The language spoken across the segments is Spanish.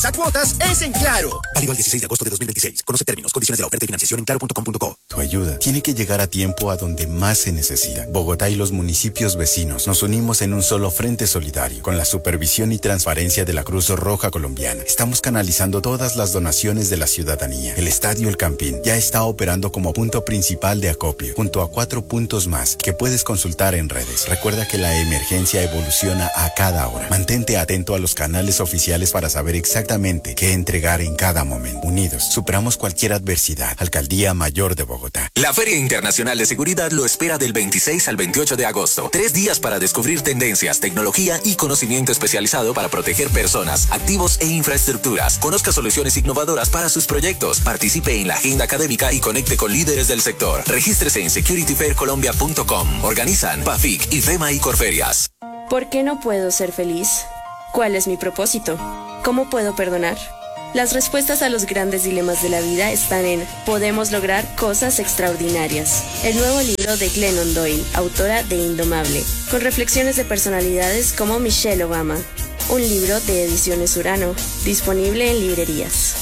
A cuotas es en Claro. Válido el 16 de agosto de 2026. Conoce términos, condiciones de la oferta y financiación en claro.com.co. Tu ayuda tiene que llegar a tiempo a donde más se necesita. Bogotá y los municipios vecinos nos unimos en un solo frente solidario. Con la supervisión y transparencia de la Cruz Roja Colombiana, estamos canalizando todas las donaciones de la ciudadanía. El Estadio El Campín ya está operando como punto principal de acopio, junto a 4 puntos más que puedes consultar en redes. Recuerda que la emergencia evoluciona a cada hora. Mantente atento a los canales oficiales para saber exactamente qué entregar en cada momento. Unidos, superamos cualquier adversidad. Alcaldía Mayor de Bogotá. La Feria Internacional de Seguridad lo espera del 26 al 28 de agosto. 3 días para descubrir tendencias, tecnología y conocimiento especializado para proteger personas, activos e infraestructuras. Conozca soluciones innovadoras para sus proyectos. Participe en la agenda académica y conecte con líderes del sector. Regístrese en securityfaircolombia.com. Organizan PAFIC, IFEMA y Corferias. ¿Por qué no puedo ser feliz? ¿Cuál es mi propósito? ¿Cómo puedo perdonar? Las respuestas a los grandes dilemas de la vida están en Podemos lograr cosas extraordinarias, el nuevo libro de Glennon Doyle, autora de Indomable, con reflexiones de personalidades como Michelle Obama. Un libro de Ediciones Urano, disponible en librerías.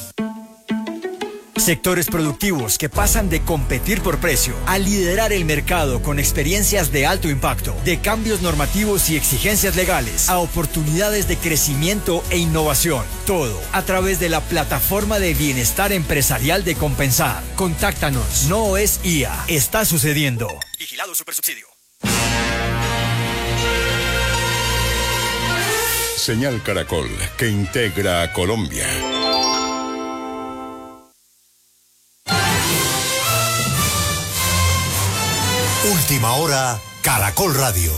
Sectores productivos que pasan de competir por precio a liderar el mercado con experiencias de alto impacto, de cambios normativos y exigencias legales, a oportunidades de crecimiento e innovación. Todo a través de la plataforma de bienestar empresarial de Compensar. Contáctanos. No es IA. Está sucediendo. Vigilado Supersubsidio. Señal Caracol, que integra a Colombia. Última hora, Caracol Radio.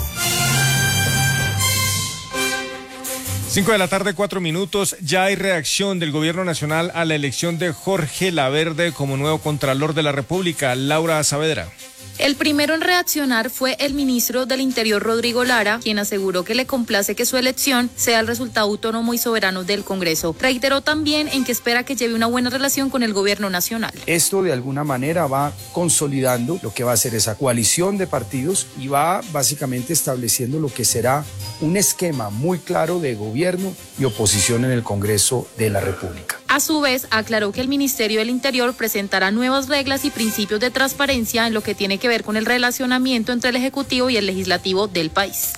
5 de la tarde, 4 minutos. Ya hay reacción del Gobierno Nacional a la elección de Jorge Laverde como nuevo Contralor de la República. Laura Saavedra. El primero en reaccionar fue el ministro del Interior, Rodrigo Lara, quien aseguró que le complace que su elección sea el resultado autónomo y soberano del Congreso. Reiteró también en que espera que lleve una buena relación con el Gobierno Nacional. Esto de alguna manera va consolidando lo que va a ser esa coalición de partidos y va básicamente estableciendo lo que será un esquema muy claro de gobierno y oposición en el Congreso de la República. A su vez, aclaró que el Ministerio del Interior presentará nuevas reglas y principios de transparencia en lo que tiene que ver con el relacionamiento entre el Ejecutivo y el Legislativo del país.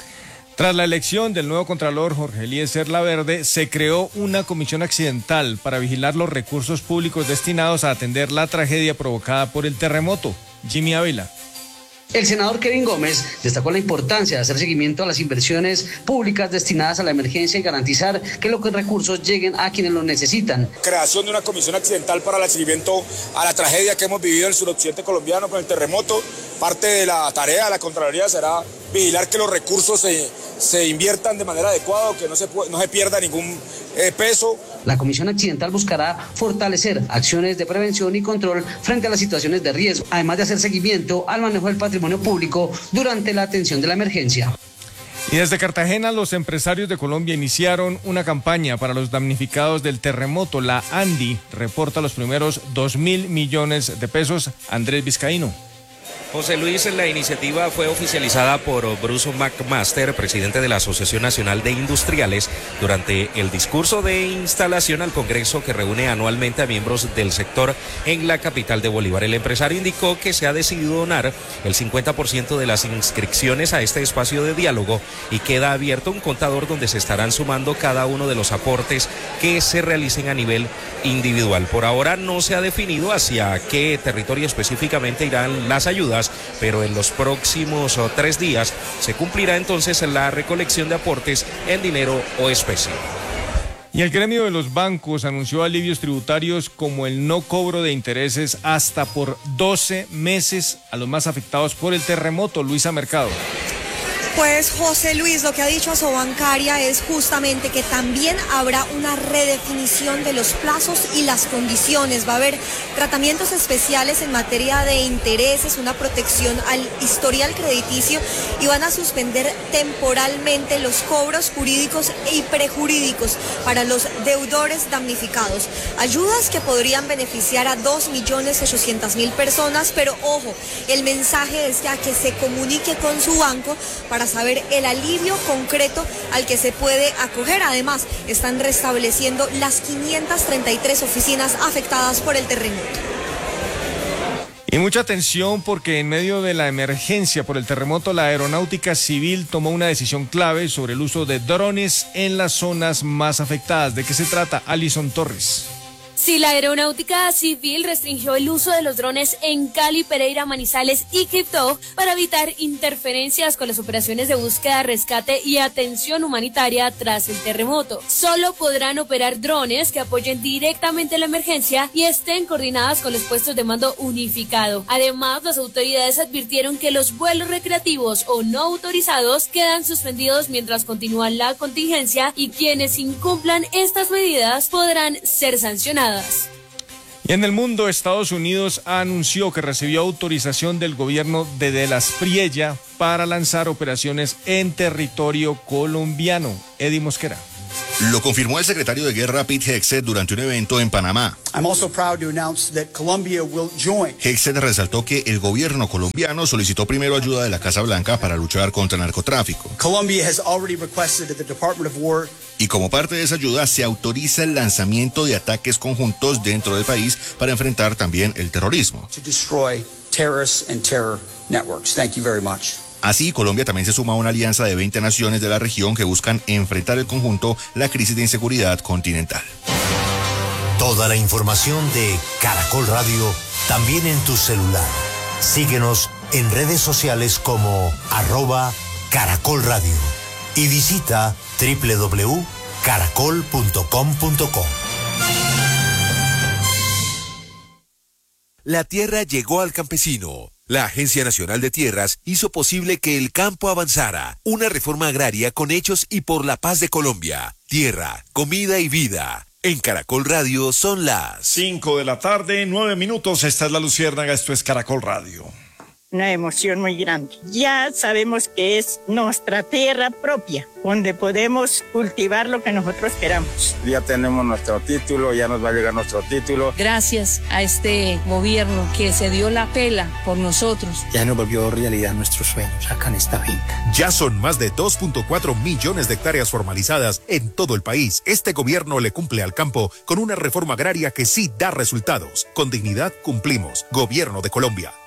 Tras la elección del nuevo Contralor Jorge Eliezer Laverde, se creó una comisión accidental para vigilar los recursos públicos destinados a atender la tragedia provocada por el terremoto. Jimmy Ávila. El senador Kevin Gómez destacó la importancia de hacer seguimiento a las inversiones públicas destinadas a la emergencia y garantizar que los recursos lleguen a quienes los necesitan. Creación de una comisión accidental para el seguimiento a la tragedia que hemos vivido en el suroccidente colombiano con el terremoto. Parte de la tarea de la Contraloría será vigilar que los recursos se inviertan de manera adecuada, que no se pierda ningún peso. La comisión accidental buscará fortalecer acciones de prevención y control frente a las situaciones de riesgo, además de hacer seguimiento al manejo del patrimonio público durante la atención de la emergencia. Y desde Cartagena, los empresarios de Colombia iniciaron una campaña para los damnificados del terremoto. La ANDI reporta los primeros 2.000 millones de pesos. Andrés Vizcaíno. José Luis, la iniciativa fue oficializada por Bruce McMaster, presidente de la Asociación Nacional de Industriales, durante el discurso de instalación al Congreso que reúne anualmente a miembros del sector en la capital de Bolívar. El empresario indicó que se ha decidido donar el 50% de las inscripciones a este espacio de diálogo y queda abierto un contador donde se estarán sumando cada uno de los aportes que se realicen a nivel individual. Por ahora no se ha definido hacia qué territorio específicamente irán las ayudas, pero en los próximos 3 días se cumplirá entonces la recolección de aportes en dinero o especie. Y el gremio de los bancos anunció alivios tributarios como el no cobro de intereses hasta por 12 meses a los más afectados por el terremoto. Luisa Mercado. Pues José Luis, lo que ha dicho Asobancaria es justamente que también habrá una redefinición de los plazos y las condiciones. Va a haber tratamientos especiales en materia de intereses, una protección al historial crediticio y van a suspender temporalmente los cobros jurídicos y prejurídicos para los deudores damnificados. Ayudas que podrían beneficiar a 2.800.000 personas, pero ojo, el mensaje es ya que se comunique con su banco para para saber el alivio concreto al que se puede acoger. Además, están restableciendo las 533 oficinas afectadas por el terremoto. Y mucha atención porque en medio de la emergencia por el terremoto, la Aeronáutica Civil tomó una decisión clave sobre el uso de drones en las zonas más afectadas. ¿De qué se trata? Alison Torres. Sí, la Aeronáutica Civil restringió el uso de los drones en Cali, Pereira, Manizales y Quibdó para evitar interferencias con las operaciones de búsqueda, rescate y atención humanitaria tras el terremoto. Solo podrán operar drones que apoyen directamente la emergencia y estén coordinadas con los puestos de mando unificado. Además, las autoridades advirtieron que los vuelos recreativos o no autorizados quedan suspendidos mientras continúa la contingencia y quienes incumplan estas medidas podrán ser sancionados. Y en el mundo, Estados Unidos anunció que recibió autorización del gobierno de las Priella para lanzar operaciones en territorio colombiano. Eddie Mosquera. Lo confirmó el secretario de Guerra Pete Hegseth durante un evento en Panamá. Hegseth resaltó que el gobierno colombiano solicitó primero ayuda de la Casa Blanca para luchar contra el narcotráfico. Y como parte de esa ayuda se autoriza el lanzamiento de ataques conjuntos dentro del país para enfrentar también el terrorismo. Así, Colombia también se suma a una alianza de 20 naciones de la región que buscan enfrentar en conjunto la crisis de inseguridad continental. Toda la información de Caracol Radio también en tu celular. Síguenos en redes sociales como @Caracol Radio y visita www.caracol.com.co. La tierra llegó al campesino. La Agencia Nacional de Tierras hizo posible que el campo avanzara. Una reforma agraria con hechos y por la paz de Colombia. Tierra, comida y vida. En Caracol Radio son las 5 de la tarde, 9 minutos. Esta es La Luciérnaga, esto es Caracol Radio. Una emoción muy grande. Ya sabemos que es nuestra tierra propia, donde podemos cultivar lo que nosotros queramos. Ya tenemos nuestro título, ya nos va a llegar nuestro título. Gracias a este gobierno que se dio la pela por nosotros. Ya nos volvió realidad nuestros sueños acá en esta finca. Ya son más de 2.4 millones de hectáreas formalizadas en todo el país. Este gobierno le cumple al campo con una reforma agraria que sí da resultados. Con dignidad cumplimos. Gobierno de Colombia.